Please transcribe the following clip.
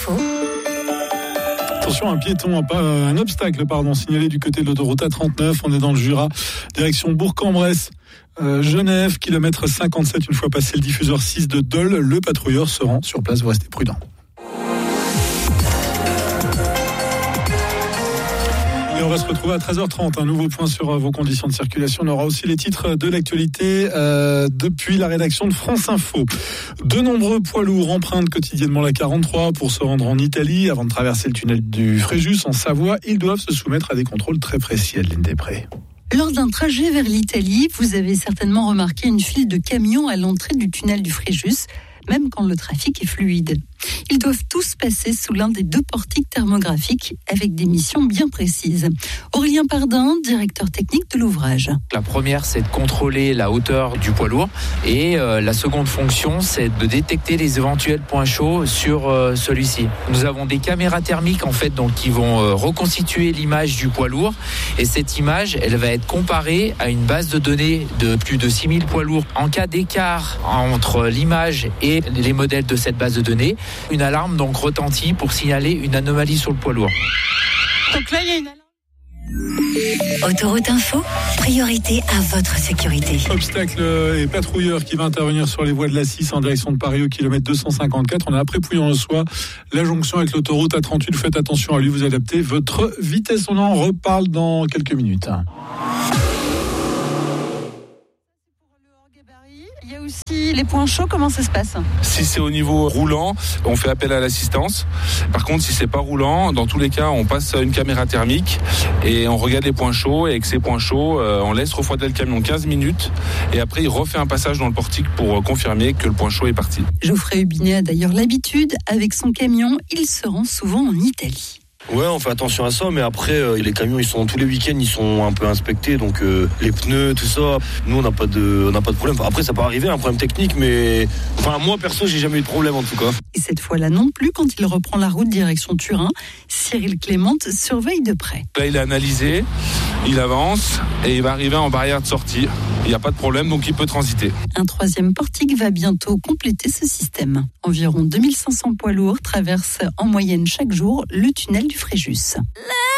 info. Attention, un obstacle signalé du côté de l'autoroute A39. On est dans le Jura, direction Bourg-en-Bresse. Genève, kilomètre 57, une fois passé le diffuseur 6 de Dole, le patrouilleur se rend sur place, vous restez prudent. Et on va se retrouver à 13h30, un nouveau point sur vos conditions de circulation. On aura aussi les titres de l'actualité depuis la rédaction de France Info. De nombreux poids lourds empruntent quotidiennement la 43 pour se rendre en Italie. Avant de traverser le tunnel du Fréjus en Savoie, ils doivent se soumettre à des contrôles très précis. Adeline Després. Lors d'un trajet vers l'Italie, vous avez certainement remarqué une file de camions à l'entrée du tunnel du Fréjus, même quand le trafic est fluide. Ils doivent tous passer sous l'un des 2 portiques thermographiques avec des missions bien précises. Aurélien Pardin, directeur technique de l'ouvrage. La première, c'est de contrôler la hauteur du poids lourd et la seconde fonction, c'est de détecter les éventuels points chauds sur celui-ci. Nous avons des caméras thermiques qui vont reconstituer l'image du poids lourd et cette image, elle va être comparée à une base de données de plus de 6000 poids lourds. En cas d'écart entre l'image et les modèles de cette base de données, une alarme retentit pour signaler une anomalie sur le poids lourd. Donc là, il y a une alarme. Autoroute Info, priorité à votre sécurité. Obstacle et patrouilleur qui va intervenir sur les voies de la 6 en direction de Paris au kilomètre 254. On est après Pouillon-le-Soie, la jonction avec l'autoroute A38. Faites attention à lui, vous adaptez votre vitesse. On en reparle dans quelques minutes. Il y a aussi les points chauds, comment ça se passe ? Si c'est au niveau roulant, on fait appel à l'assistance. Par contre, si c'est pas roulant, dans tous les cas, on passe à une caméra thermique et on regarde les points chauds. Et avec ces points chauds, on laisse refroidir le camion 15 minutes et après, il refait un passage dans le portique pour confirmer que le point chaud est parti. Geoffrey Hubinet a d'ailleurs l'habitude. Avec son camion, il se rend souvent en Italie. Ouais, on fait attention à ça, mais après, les camions, ils sont tous les week-ends, ils sont un peu inspectés, donc les pneus, tout ça. Nous, on n'a pas de problème. Après, ça peut arriver, un problème technique, mais moi, perso, j'ai jamais eu de problème en tout cas. Et cette fois-là non plus, quand il reprend la route direction Turin, Cyril Clément surveille de près. Là, il est analysé, il avance et il va arriver en barrière de sortie. Il n'y a pas de problème, donc il peut transiter. Un 3e portique va bientôt compléter ce système. Environ 2500 poids lourds traversent en moyenne chaque jour le tunnel du Fréjus.